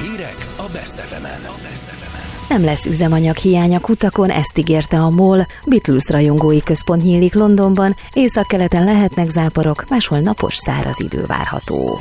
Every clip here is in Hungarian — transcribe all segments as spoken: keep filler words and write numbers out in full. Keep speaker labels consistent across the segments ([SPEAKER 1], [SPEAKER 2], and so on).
[SPEAKER 1] Hírek a Best ef emen.
[SPEAKER 2] Nem lesz üzemanyag hiány a kutakon, ezt ígérte a MOL. Beatles rajongói központ nyílik Londonban, északkeleten lehetnek záporok, máshol napos száraz idő várható.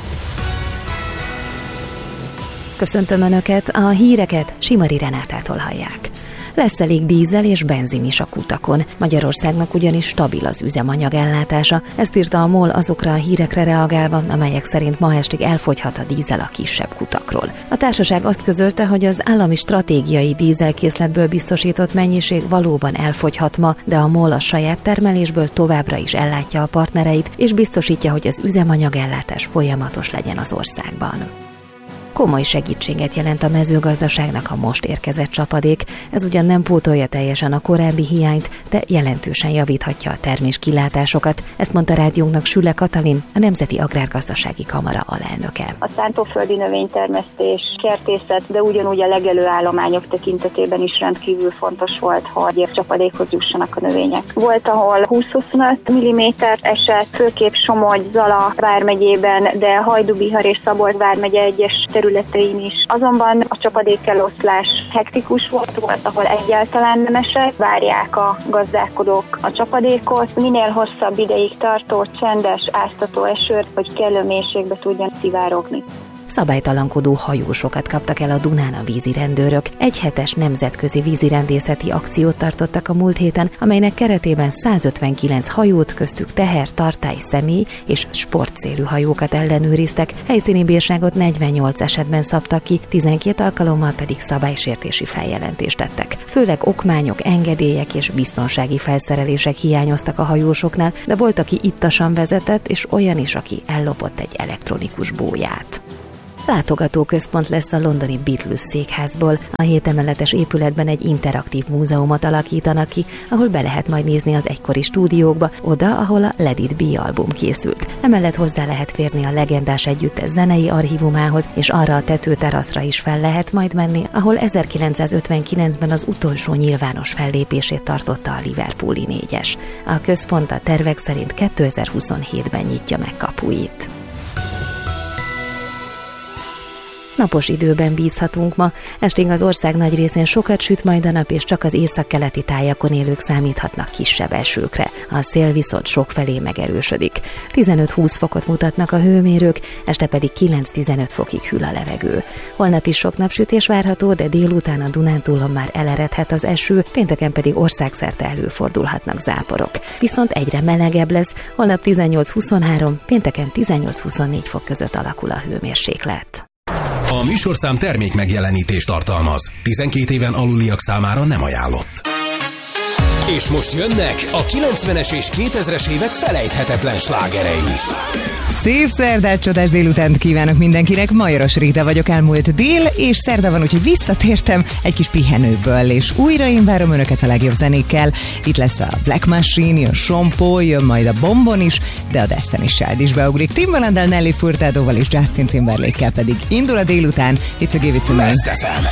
[SPEAKER 2] Köszöntöm Önöket, a híreket Simari Renátától hallják. Lesz elég dízel és benzin is a kutakon. Magyarországnak ugyanis stabil az üzemanyag ellátása. Ezt írta a MOL azokra a hírekre reagálva, amelyek szerint ma estig elfogyhat a dízel a kisebb kutakról. A társaság azt közölte, hogy az állami stratégiai dízelkészletből biztosított mennyiség valóban elfogyhat ma, de a MOL a saját termelésből továbbra is ellátja a partnereit, és biztosítja, hogy az üzemanyag ellátás folyamatos legyen az országban. Komoly segítséget jelent a mezőgazdaságnak a most érkezett csapadék, ez ugyan nem pótolja teljesen a korábbi hiányt, de jelentősen javíthatja a termés kilátásokat. Ezt mondta rádiónknak Süle Katalin, a Nemzeti Agrárgazdasági Kamara alelnöke.
[SPEAKER 3] A szántóföldi növénytermesztés, kertészet, de ugyanúgy a legelő állományok tekintetében is rendkívül fontos volt, hogy csapadékhoz jussanak a növények. Volt, ahol húsz-huszonöt milliméter esett, főképp Somogy, Zala vármegyében, de Hajdú-Bihar és Szabolcs vármegye egyes területein is. Azonban a csapadékeloszlás hektikus volt, volt, ahol egyáltalán nem esett. Várják a gazdálkodók a csapadékot, minél hosszabb ideig tartó, csendes, áztató esőt, hogy kellő mélységbe tudjon szivárogni.
[SPEAKER 2] Szabálytalankodó hajósokat kaptak el a Dunán a vízi rendőrök. Egy hetes nemzetközi vízirendészeti akciót tartottak a múlt héten, amelynek keretében százötvenkilenc hajót, köztük teher, tartály, személy és sportcélú hajókat ellenőriztek. Helyszíni bírságot negyvennyolc esetben szabtak ki, tizenkét alkalommal pedig szabálysértési feljelentést tettek. Főleg okmányok, engedélyek és biztonsági felszerelések hiányoztak a hajósoknál, de volt, aki ittasan vezetett, és olyan is, aki ellopott egy elektronikus bóját. Látogatóközpont lesz a londoni Beatles székházból. A hét emeletes épületben egy interaktív múzeumot alakítanak ki, ahol be lehet majd nézni az egykori stúdiókba, oda, ahol a Let It Be album készült. Emellett hozzá lehet férni a legendás együttes zenei archívumához, és arra a tetőteraszra is fel lehet majd menni, ahol ezerkilencszázötvenkilencben az utolsó nyilvános fellépését tartotta a Liverpooli négyes. A központ a tervek szerint kétezer-huszonhétben nyitja meg kapuit. Napos időben bízhatunk ma. Estig az ország nagy részén sokat süt majd a nap, és csak az északkeleti tájakon élők számíthatnak kisebb esőkre. A szél viszont sokfelé megerősödik. tizenöt-húsz fokot mutatnak a hőmérők, este pedig kilenc-tizenöt fokig hűl a levegő. Holnap is sok napsütés várható, de délután a Dunántúlon már eleredhet az eső, pénteken pedig országszerte előfordulhatnak záporok. Viszont egyre melegebb lesz, holnap tizennyolc-huszonhárom, pénteken tizennyolc-huszonnégy fok között alakul a hőmérséklet.
[SPEAKER 1] A műsorszám termék megjelenítést tartalmaz. tizenkét éven aluliak számára nem ajánlott. És most jönnek a kilencvenes és kétezres évek felejthetetlen slágerei.
[SPEAKER 4] Szép szerdát, csodás délutánt kívánok mindenkinek, Majoros Rita vagyok, elmúlt dél, és szerda van, úgyhogy visszatértem egy kis pihenőből, és újra én várom Önöket a legjobb zenékkel. Itt lesz a Black Machine, jön Sean, jön majd a Bombon is, de a Destiny's Child is beugrik. Timbalanddal, Nelly Furtadoval és Justin Timberlake-kel pedig indul a délután. It's a Give It To Me.
[SPEAKER 1] Best ef em.